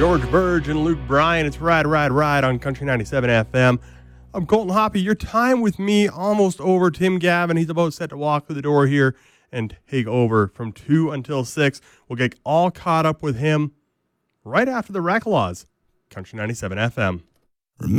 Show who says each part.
Speaker 1: George Burge and Luke Bryan. It's Ride, Ride, Ride on Country 97 FM. I'm Colton Hoppy. Your time with me almost over. Tim Gavin, he's about set to walk through the door here and take over from 2 until 6. We'll get all caught up with him right after the Rec Laws. Country 97 FM.